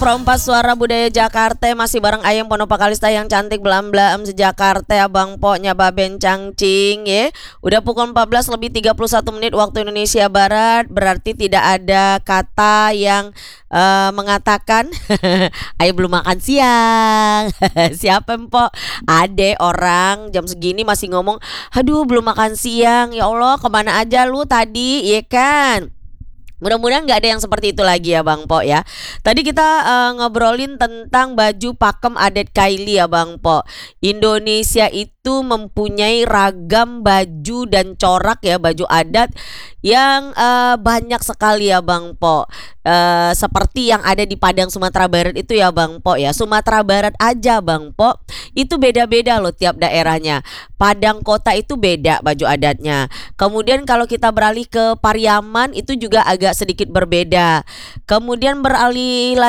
Perompas Suara Budaya Jakarta masih bareng Ayang Ponopa Kalista yang cantik belam-belam sejakarta Abang Poknya Baben Cangcing ya. Udah pukul 14 lebih 31 menit waktu Indonesia Barat. Berarti tidak ada kata yang mengatakan Ayo belum makan siang. Siapa Empok? Ade orang jam segini masih ngomong aduh belum makan siang. Ya Allah kemana aja lu tadi ya kan. Mudah-mudahan gak ada yang seperti itu lagi ya Bang Po ya. Tadi kita ngobrolin tentang baju pakem adat Kaili ya Bang Po. Indonesia itu mempunyai ragam baju dan corak ya, baju adat yang banyak sekali ya Bang Po. Seperti yang ada di Padang Sumatera Barat itu ya Bang Po ya. Sumatera Barat aja Bang Po itu beda-beda loh tiap daerahnya. Padang kota itu beda baju adatnya. Kemudian kalau kita beralih ke Pariaman itu juga agak sedikit berbeda. Kemudian beralih